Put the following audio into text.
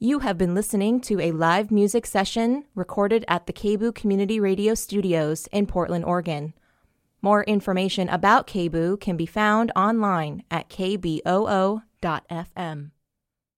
You have been listening to a live music session recorded at the KBOO Community Radio Studios in Portland, Oregon. More information about KBOO can be found online at kboo.fm.